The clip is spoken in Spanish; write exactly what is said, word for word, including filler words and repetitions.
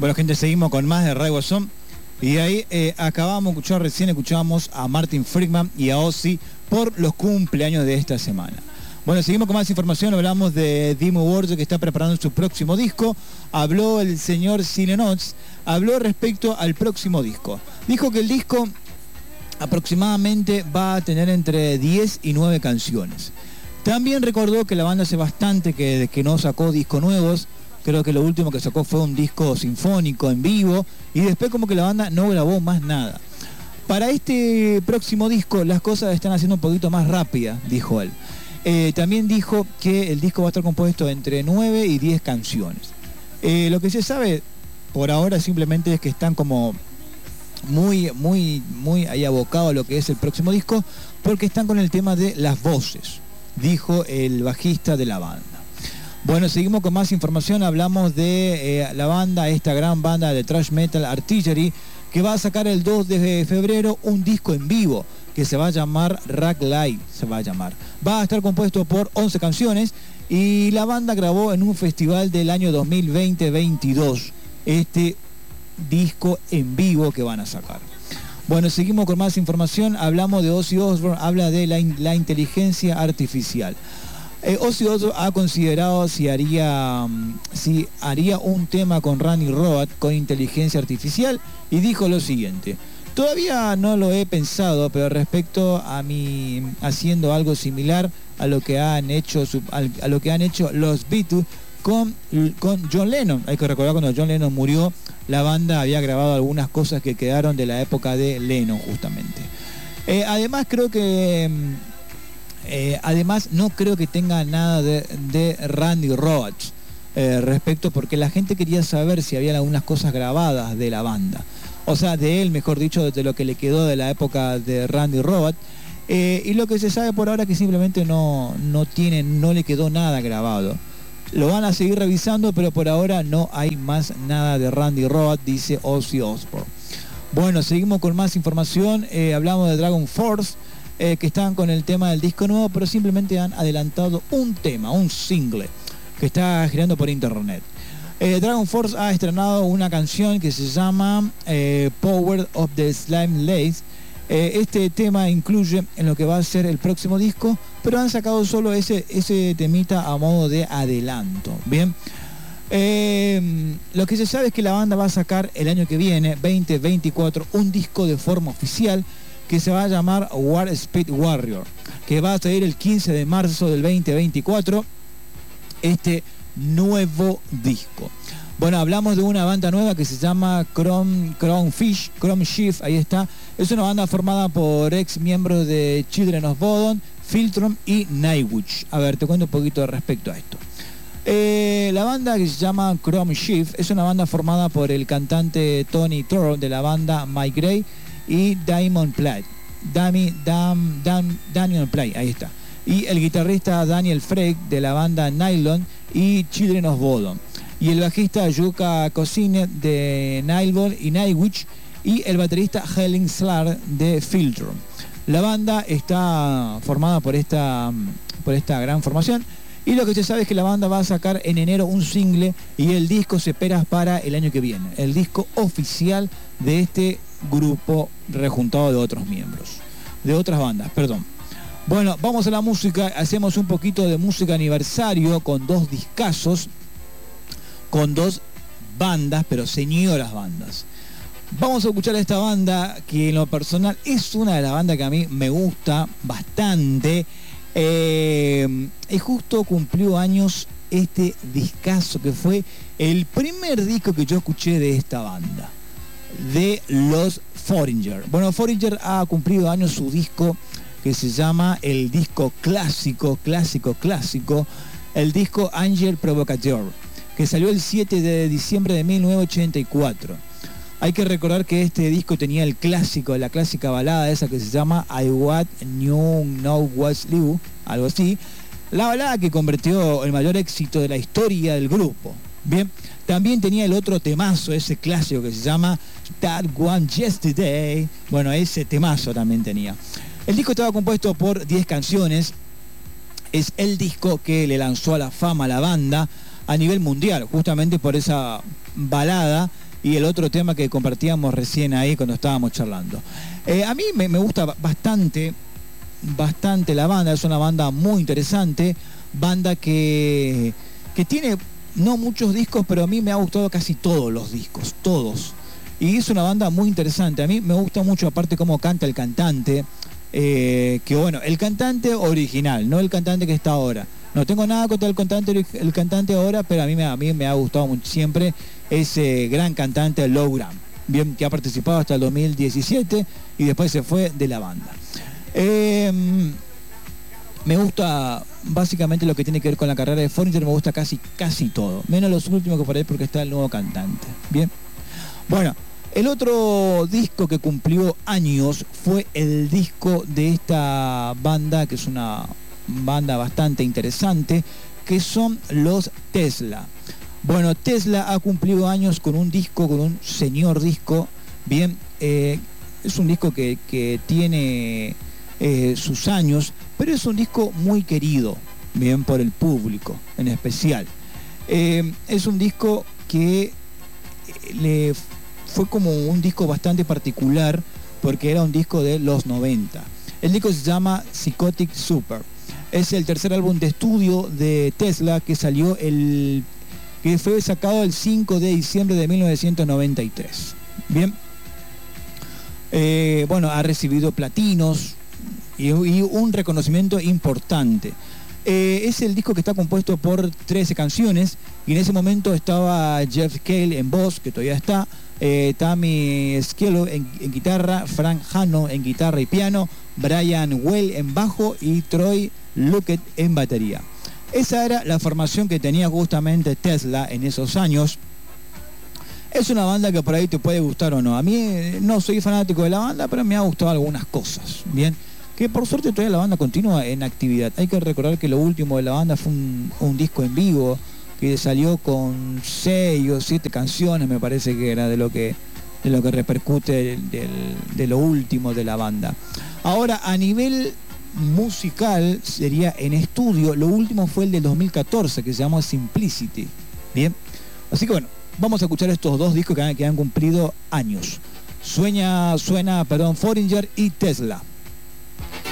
Bueno, gente, seguimos con más de Radio Guasón. Y ahí eh, acabamos de escuchar, recién escuchábamos a Martin Friedman y a Ozzy por los cumpleaños de esta semana. Bueno, seguimos con más información. Hablamos de Dimmu Borgir, que está preparando su próximo disco. Habló el señor Sylean Oates, habló respecto al próximo disco. Dijo que el disco aproximadamente va a tener entre diez y nueve canciones. También recordó que la banda hace bastante que, que no sacó discos nuevos. Creo que lo último que sacó fue un disco sinfónico en vivo y después como que la banda no grabó más nada. Para este próximo disco las cosas están haciendo un poquito más rápidas, dijo él. Eh, también dijo que el disco va a estar compuesto entre nueve y diez canciones. Eh, lo que se sabe por ahora simplemente es que están como muy, muy, muy ahí abocados a lo que es el próximo disco porque están con el tema de las voces, dijo el bajista de la banda. Bueno, seguimos con más información. Hablamos de eh, la banda, esta gran banda de thrash metal Artillery, que va a sacar el dos de febrero un disco en vivo que se va a llamar Rack Live, se va a llamar. Va a estar compuesto por once canciones y la banda grabó en un festival del año dos mil veinte veintidós este disco en vivo que van a sacar. Bueno, seguimos con más información. Hablamos de Ozzy Osbourne, habla de la, in la inteligencia artificial. Eh, Ozzy Osbourne ha considerado si haría, si haría un tema con Randy Rhoads con inteligencia artificial y dijo lo siguiente: todavía no lo he pensado, pero respecto a mi haciendo algo similar a lo que han hecho a lo que han hecho los Beatles con, con John Lennon. Hay que recordar cuando John Lennon murió, la banda había grabado algunas cosas que quedaron de la época de Lennon justamente. Eh, además creo que Eh, además no creo que tenga nada de, de Randy Rhoads eh, respecto, porque la gente quería saber si había algunas cosas grabadas de la banda, o sea de él mejor dicho, de lo que le quedó de la época de Randy Rhoads, eh, y lo que se sabe por ahora es que simplemente no, no tiene, no le quedó nada grabado. Lo van a seguir revisando, pero por ahora no hay más nada de Randy Rhoads, dice Ozzy Osbourne. Bueno, seguimos con más información. eh, hablamos de Dragon Force, Eh, que están con el tema del disco nuevo, pero simplemente han adelantado un tema, un single que está girando por internet. Eh, Dragon Force ha estrenado una canción que se llama eh, Power of the Slime Lace. Eh, este tema incluye en lo que va a ser el próximo disco, pero han sacado solo ese, ese temita a modo de adelanto. Bien. Eh, lo que se sabe es que la banda va a sacar el año que viene, veinte veinticuatro, un disco de forma oficial que se va a llamar War Speed Warrior, que va a salir el quince de marzo del veinte veinticuatro, este nuevo disco. Bueno, hablamos de una banda nueva que se llama Chrome, Chrome Fish, Chrome Shift, ahí está. Es una banda formada por ex miembros de Children of Bodom, Filtrum y Nightwish. A ver, te cuento un poquito respecto a esto. Eh, la banda que se llama Chrome Shift es una banda formada por el cantante Tony Toro de la banda Mike Gray y Diamond Play, Dami, Dam, Dam, Daniel Play, ahí está, y el guitarrista Daniel Frey de la banda Nylon y Children of Bodom, y el bajista Yuka Cosine de Nylon y Nightwish, y el baterista Helen Slar de Filtrum. La banda está formada por esta, por esta gran formación, y lo que se sabe es que la banda va a sacar en enero un single y el disco se espera para el año que viene, el disco oficial de este grupo rejuntado de otros miembros, de otras bandas, perdón. Bueno, vamos a la música, hacemos un poquito de música aniversario con dos discazos, con dos bandas, pero señoras bandas. Vamos a escuchar a esta banda que en lo personal es una de las bandas que a mí me gusta bastante. Eh, y justo cumplió años este discazo que fue el primer disco que yo escuché de esta banda, de los Foreigner. Bueno, Foreigner ha cumplido años su disco que se llama el disco clásico, clásico, clásico, el disco Angel Provocateur, que salió el siete de diciembre de mil novecientos ochenta y cuatro. Hay que recordar que este disco tenía el clásico, la clásica balada esa que se llama I Want New Know What's Live, algo así, la balada que convirtió el mayor éxito de la historia del grupo. Bien, también tenía el otro temazo, ese clásico que se llama That One Yesterday. Bueno, ese temazo también tenía. El disco estaba compuesto por diez canciones. Es el disco que le lanzó a la fama a la banda a nivel mundial, justamente por esa balada y el otro tema que compartíamos recién ahí cuando estábamos charlando. Eh, a mí me, me gusta bastante, bastante la banda, es una banda muy interesante, banda que, que tiene no muchos discos, pero a mí me ha gustado casi todos los discos, todos. Y es una banda muy interesante, a mí me gusta mucho aparte cómo canta el cantante, eh, que bueno, el cantante original, no el cantante que está ahora. No tengo nada contra el cantante, el cantante ahora, pero a mí, me, a mí me ha gustado mucho siempre ese gran cantante Low Gram, bien, que ha participado hasta el dos mil diecisiete y después se fue de la banda. Eh, me gusta básicamente lo que tiene que ver con la carrera de Foreigner, me gusta casi, casi todo, menos los últimos que por ahí porque está el nuevo cantante. Bien, bueno, el otro disco que cumplió años fue el disco de esta banda, que es una banda bastante interesante, que son los Tesla. Bueno, Tesla ha cumplido años con un disco, con un señor disco, bien, eh, es un disco que, que tiene eh, sus años, pero es un disco muy querido, bien, por el público en especial. Eh, es un disco que le fue como un disco bastante particular, porque era un disco de los noventa. El disco se llama Psychotic Super. Es el tercer álbum de estudio de Tesla que salió el que fue sacado el cinco de diciembre de mil novecientos noventa y tres. Bien, eh, bueno, ha recibido platinos y, y un reconocimiento importante. Eh, es el disco que está compuesto por trece canciones y en ese momento estaba Jeff Cale en voz, que todavía está, eh, Tammy Sciello en, en guitarra, Frank Hanno en guitarra y piano, Brian Well en bajo y Troy Luckett en batería. Esa era la formación que tenía justamente Tesla en esos años. Es una banda que por ahí te puede gustar o no. A mí eh, no soy fanático de la banda, pero me ha gustado algunas cosas. Bien, que por suerte todavía la banda continúa en actividad. Hay que recordar que lo último de la banda fue un, un disco en vivo que salió con seis o siete canciones, me parece que era de lo que de lo que repercute del, del, de lo último de la banda. Ahora, a nivel musical, sería en estudio, lo último fue el del dos mil catorce, que se llamó Simplicity. Bien, así que bueno, vamos a escuchar estos dos discos que han, que han cumplido años. Sueña, suena, perdón, Foreigner y Tesla.